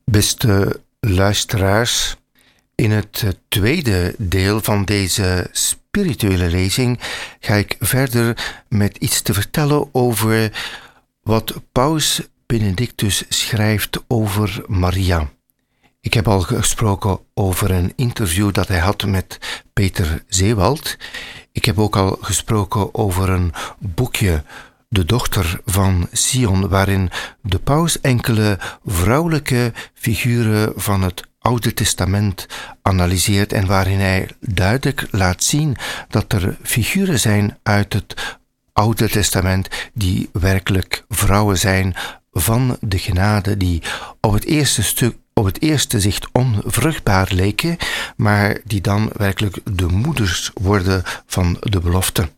Beste luisteraars, in het tweede deel van deze spirituele lezing ga ik verder met iets te vertellen over wat Paus Benedictus schrijft over Maria. Ik heb al gesproken over een interview dat hij had met Peter Zeewald. Ik heb ook al gesproken over een boekje, De dochter van Sion, waarin de paus enkele vrouwelijke figuren van het Oude Testament analyseert en waarin hij duidelijk laat zien dat er figuren zijn uit het Oude Testament die werkelijk vrouwen zijn van de genade, die op het eerste zicht onvruchtbaar leken, maar die dan werkelijk de moeders worden van de belofte.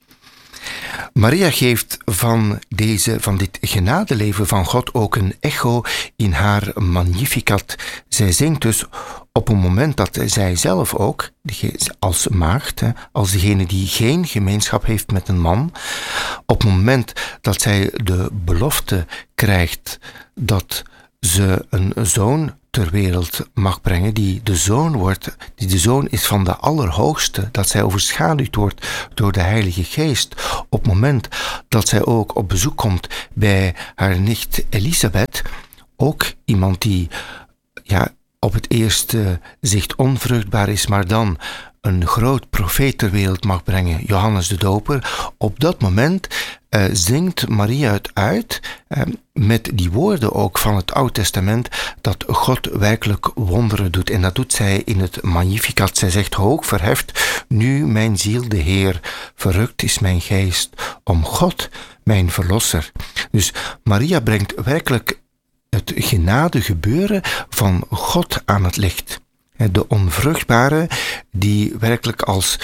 Maria geeft van dit genadeleven van God ook een echo in haar Magnificat. Zij zingt dus op een moment dat zij zelf ook, als maagd, als degene die geen gemeenschap heeft met een man, op het moment dat zij de belofte krijgt dat ze een zoon ter wereld mag brengen, die de zoon is van de Allerhoogste, dat zij overschaduwd wordt door de Heilige Geest. Op het moment dat zij ook op bezoek komt bij haar nicht Elisabeth, ook iemand die op het eerste zicht onvruchtbaar is, maar dan een groot profeet ter wereld mag brengen, Johannes de Doper. Op dat moment zingt Maria het uit, met die woorden ook van het Oude Testament, dat God werkelijk wonderen doet. En dat doet zij in het Magnificat. Zij zegt: hoog verheft nu mijn ziel de Heer, verrukt is mijn geest om God, mijn verlosser. Dus Maria brengt werkelijk het genadegebeuren van God aan het licht. De onvruchtbare die werkelijk als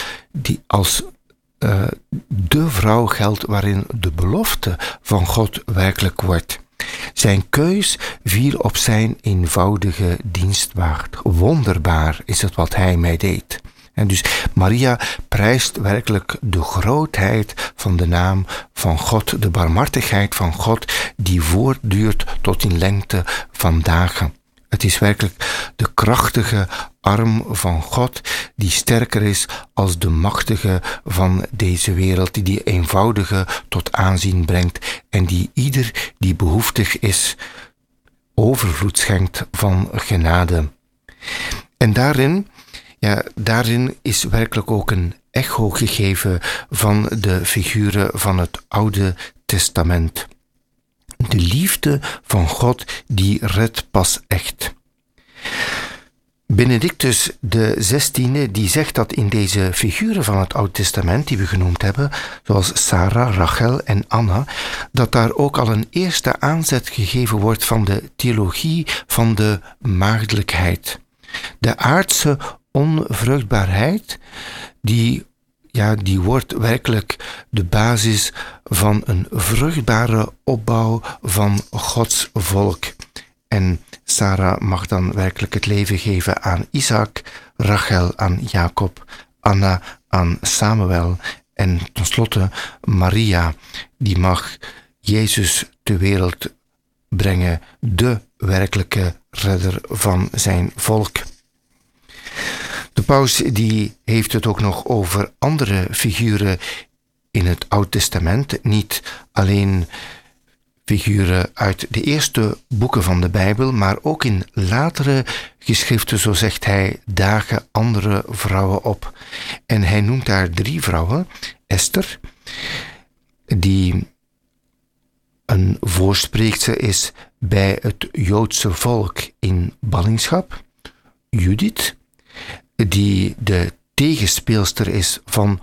de vrouw geldt waarin de belofte van God werkelijk wordt. Zijn keus viel op zijn eenvoudige dienstmaagd. Wonderbaar is het wat hij mij deed. En dus Maria prijst werkelijk de grootheid van de naam van God, de barmhartigheid van God die voortduurt tot in lengte van dagen. Het is werkelijk de krachtige arm van God die sterker is als de machtige van deze wereld, die eenvoudige tot aanzien brengt en die ieder die behoeftig is overvloed schenkt van genade. En daarin is werkelijk ook een echo gegeven van de figuren van het Oude Testament. De liefde van God die redt pas echt. Benedictus XVI die zegt dat in deze figuren van het Oude Testament die we genoemd hebben, zoals Sarah, Rachel en Anna, dat daar ook al een eerste aanzet gegeven wordt van de theologie van de maagdelijkheid. De aardse onvruchtbaarheid die wordt werkelijk de basis van een vruchtbare opbouw van Gods volk. En Sarah mag dan werkelijk het leven geven aan Isaac, Rachel aan Jacob, Anna aan Samuel en tenslotte Maria, die mag Jezus ter wereld brengen, de werkelijke redder van zijn volk. De paus die heeft het ook nog over andere figuren in het Oude Testament. Niet alleen figuren uit de eerste boeken van de Bijbel, maar ook in latere geschriften, zo zegt hij, dagen andere vrouwen op. En hij noemt daar 3 vrouwen. Esther, die een voorspreekster is bij het Joodse volk in ballingschap. Judith, die de tegenspeelster is van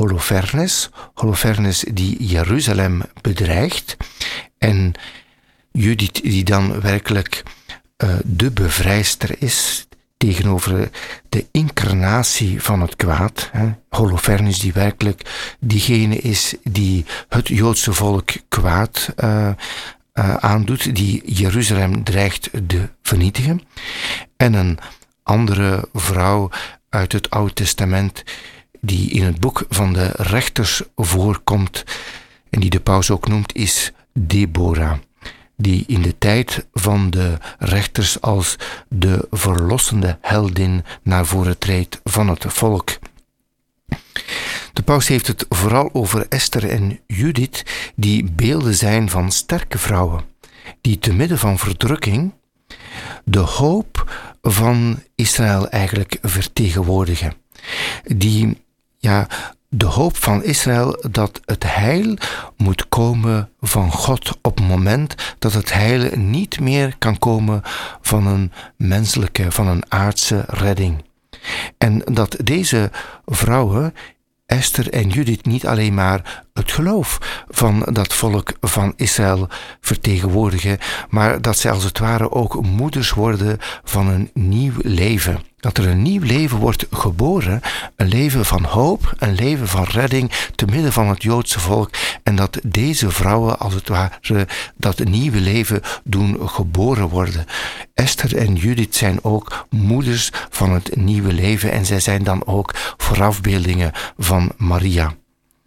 Holofernes die Jeruzalem bedreigt. En Judith die dan werkelijk de bevrijster is tegenover de incarnatie van het kwaad. Holofernes die werkelijk diegene is die het Joodse volk kwaad aandoet, die Jeruzalem dreigt te vernietigen. En een andere vrouw uit het Oude Testament die in het boek van de rechters voorkomt en die de paus ook noemt, is Deborah. die in de tijd van de rechters als de verlossende heldin naar voren treedt van het volk. De paus heeft het vooral over Esther en Judith, die beelden zijn van sterke vrouwen, die te midden van verdrukking de hoop van Israël eigenlijk vertegenwoordigen. Die, de hoop van Israël dat het heil moet komen van God op het moment dat het heil niet meer kan komen van een menselijke, van een aardse redding. En dat deze vrouwen, Esther en Judith, niet alleen maar het geloof van dat volk van Israël vertegenwoordigen, maar dat zij als het ware ook moeders worden van een nieuw leven. Dat er een nieuw leven wordt geboren, een leven van hoop, een leven van redding te midden van het Joodse volk. En dat deze vrouwen als het ware dat nieuwe leven doen geboren worden. Esther en Judith zijn ook moeders van het nieuwe leven en zij zijn dan ook voorafbeeldingen van Maria.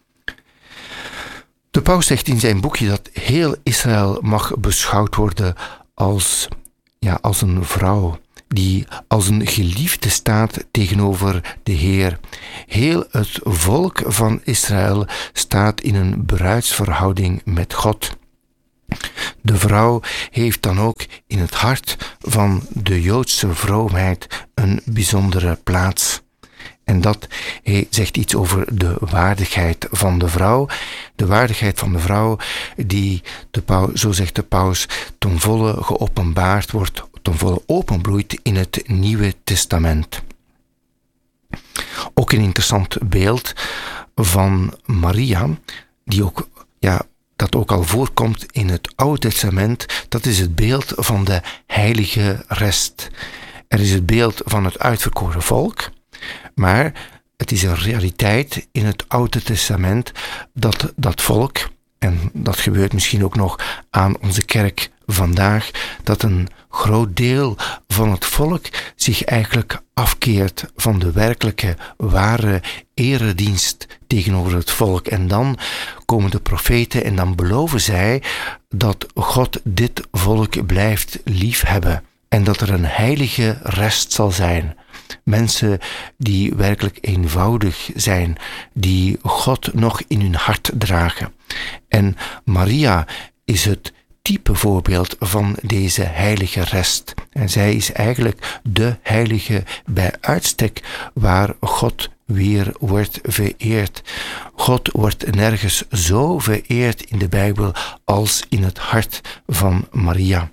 De paus zegt in zijn boekje dat heel Israël mag beschouwd worden als een vrouw die als een geliefde staat tegenover de Heer. Heel het volk van Israël staat in een bruidsverhouding met God. De vrouw heeft dan ook in het hart van de Joodse vroomheid een bijzondere plaats. En dat zegt iets over de waardigheid van de vrouw. De waardigheid van de vrouw die, zo zegt de paus, ten volle geopenbaard wordt, ten volle openbloeit in het Nieuwe Testament. Ook een interessant beeld van Maria, dat ook al voorkomt in het Oude Testament, dat is het beeld van de heilige rest. Er is het beeld van het uitverkoren volk, maar het is een realiteit in het Oude Testament dat dat volk, en dat gebeurt misschien ook nog aan onze kerk vandaag, dat een groot deel van het volk zich eigenlijk afkeert van de werkelijke, ware eredienst tegenover het volk. En dan komen de profeten en dan beloven zij dat God dit volk blijft liefhebben en dat er een heilige rest zal zijn. Mensen die werkelijk eenvoudig zijn, die God nog in hun hart dragen. En Maria is het type voorbeeld van deze heilige rest. En zij is eigenlijk de heilige bij uitstek waar God weer wordt vereerd. God wordt nergens zo vereerd in de Bijbel als in het hart van Maria.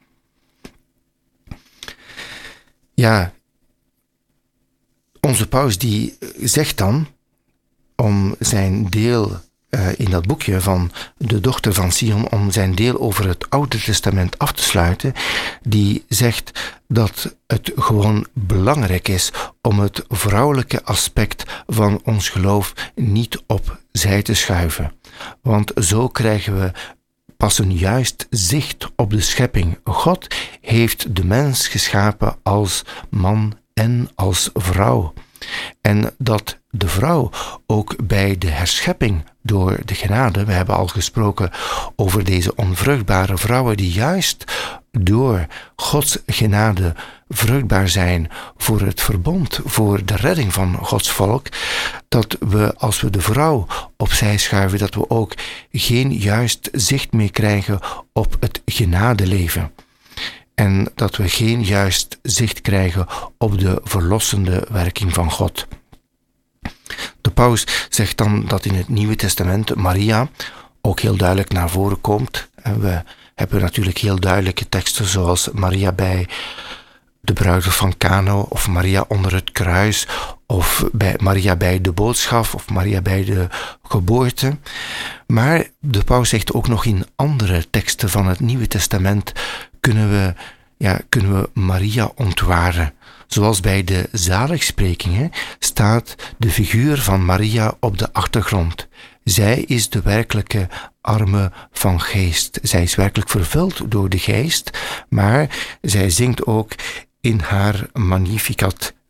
Ja, onze paus die zegt dan, om zijn deel in dat boekje van de dochter van Sion, om zijn deel over het Oude Testament af te sluiten, die zegt dat het gewoon belangrijk is om het vrouwelijke aspect van ons geloof niet opzij te schuiven. Want zo krijgen we pas een juist zicht op de schepping. God heeft de mens geschapen als man en als vrouw. En dat de vrouw ook bij de herschepping door de genade, we hebben al gesproken over deze onvruchtbare vrouwen die juist door Gods genade vruchtbaar zijn voor het verbond, voor de redding van Gods volk, dat we, als we de vrouw opzij schuiven, dat we ook geen juist zicht meer krijgen op het genadeleven. En dat we geen juist zicht krijgen op de verlossende werking van God. De paus zegt dan dat in het Nieuwe Testament Maria ook heel duidelijk naar voren komt. En we hebben natuurlijk heel duidelijke teksten zoals Maria bij de bruiloft van Cana, of Maria onder het kruis, of bij Maria bij de boodschap, of Maria bij de geboorte. Maar de paus zegt ook nog in andere teksten van het Nieuwe Testament kunnen we Maria ontwaren. Zoals bij de zaligsprekingen staat de figuur van Maria op de achtergrond. Zij is de werkelijke arme van geest. Zij is werkelijk vervuld door de geest, maar zij zingt ook in haar Magnificat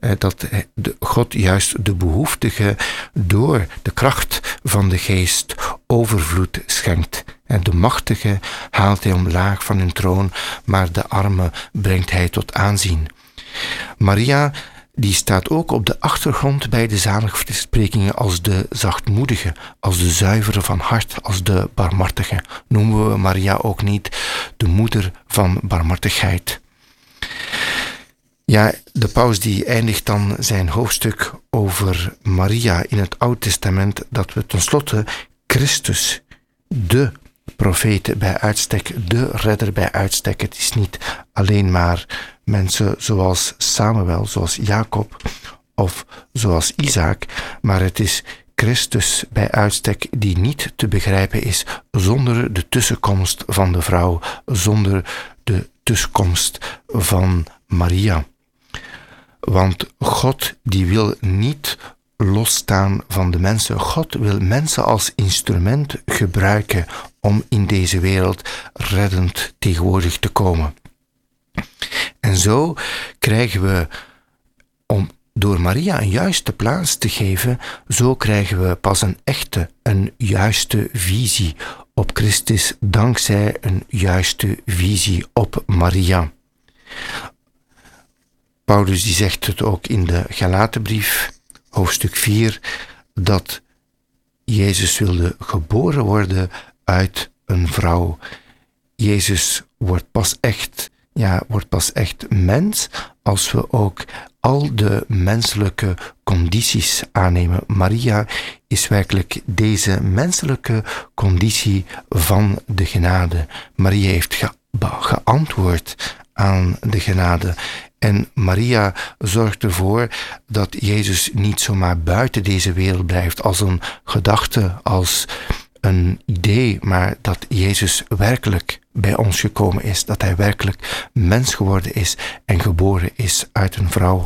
dat God juist de behoeftige door de kracht van de geest overvloed schenkt. En de machtige haalt hij omlaag van hun troon, maar de armen brengt hij tot aanzien. Maria, die staat ook op de achtergrond bij de zaligsprekingen als de zachtmoedige, als de zuivere van hart, als de barmhartige. Noemen we Maria ook niet de moeder van barmhartigheid? Ja, de paus die eindigt dan zijn hoofdstuk over Maria in het Oude Testament, dat we tenslotte Christus, de profeet bij uitstek, de redder bij uitstek. Het is niet alleen maar mensen zoals Samuel, zoals Jacob of zoals Isaac, maar het is Christus bij uitstek die niet te begrijpen is zonder de tussenkomst van de vrouw, zonder de tussenkomst van Maria. Want God die wil niet losstaan van de mensen. God wil mensen als instrument gebruiken om in deze wereld reddend tegenwoordig te komen. En zo krijgen we, om door Maria een juiste plaats te geven, zo krijgen we pas een juiste visie op Christus, dankzij een juiste visie op Maria. Paulus die zegt het ook in de Galatenbrief, hoofdstuk 4, dat Jezus wilde geboren worden uit een vrouw. Jezus wordt pas echt mens als we ook al de menselijke condities aannemen. Maria is werkelijk deze menselijke conditie van de genade. Maria heeft geantwoord aan de genade. En Maria zorgt ervoor dat Jezus niet zomaar buiten deze wereld blijft als een gedachte, als een idee, maar dat Jezus werkelijk bij ons gekomen is, dat hij werkelijk mens geworden is en geboren is uit een vrouw.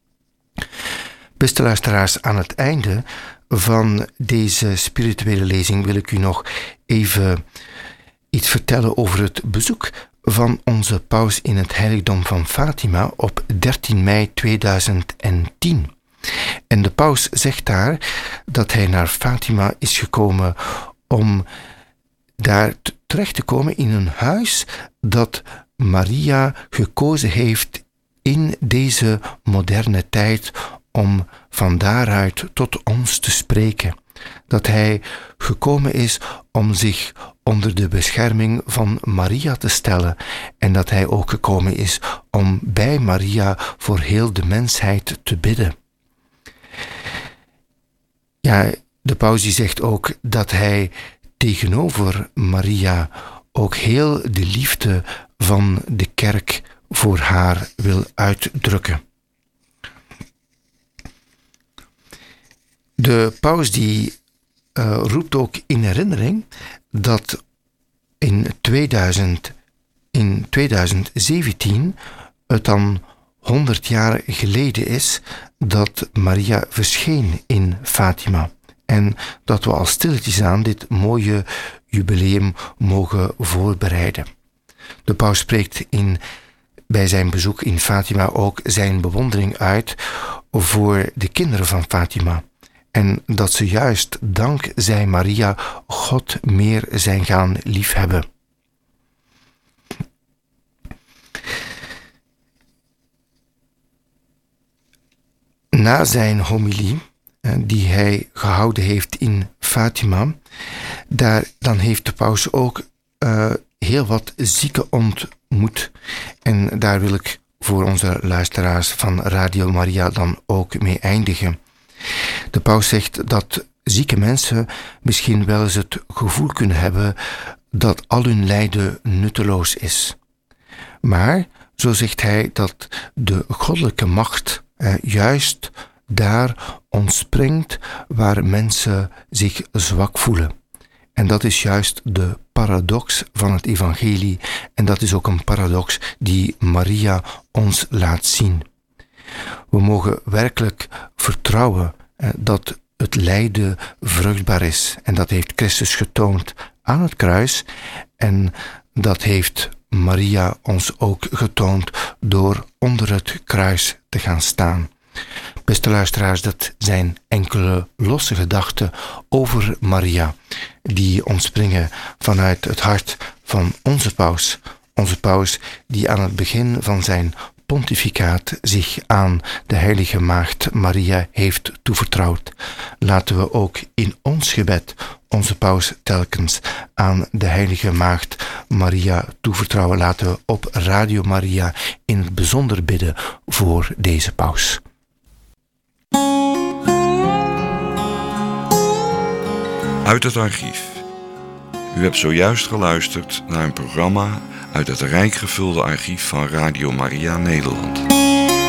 Beste luisteraars, aan het einde van deze spirituele lezing wil ik u nog even iets vertellen over het bezoek van onze paus in het heiligdom van Fatima op 13 mei 2010. En de paus zegt daar dat hij naar Fatima is gekomen om daar terecht te komen in een huis dat Maria gekozen heeft in deze moderne tijd om van daaruit tot ons te spreken. Dat hij gekomen is om zich onder de bescherming van Maria te stellen en dat hij ook gekomen is om bij Maria voor heel de mensheid te bidden. Ja, de paus die zegt ook dat hij tegenover Maria ook heel de liefde van de kerk voor haar wil uitdrukken. De paus die roept ook in herinnering dat in 2017 het dan 100 jaar geleden is dat Maria verscheen in Fatima. En dat we al stilletjes aan dit mooie jubileum mogen voorbereiden. De paus spreekt bij zijn bezoek in Fatima ook zijn bewondering uit voor de kinderen van Fatima. En dat ze juist dankzij Maria God meer zijn gaan liefhebben. Na zijn homilie, die hij gehouden heeft in Fatima, dan heeft de paus ook heel wat zieken ontmoet. En daar wil ik voor onze luisteraars van Radio Maria dan ook mee eindigen. De paus zegt dat zieke mensen misschien wel eens het gevoel kunnen hebben dat al hun lijden nutteloos is. Maar, zo zegt hij, dat de goddelijke macht juist daar ontspringt waar mensen zich zwak voelen. En dat is juist de paradox van het evangelie en dat is ook een paradox die Maria ons laat zien. We mogen werkelijk vertrouwen dat het lijden vruchtbaar is. En dat heeft Christus getoond aan het kruis. En dat heeft Maria ons ook getoond door onder het kruis te gaan staan. Beste luisteraars, dat zijn enkele losse gedachten over Maria, die ontspringen vanuit het hart van onze paus. Onze paus die aan het begin van zijn pontificaat zich aan de heilige maagd Maria heeft toevertrouwd. Laten we ook in ons gebed onze paus telkens aan de heilige maagd Maria toevertrouwen. Laten we op Radio Maria in het bijzonder bidden voor deze paus. Uit het archief. U hebt zojuist geluisterd naar een programma uit het rijk gevulde archief van Radio Maria Nederland.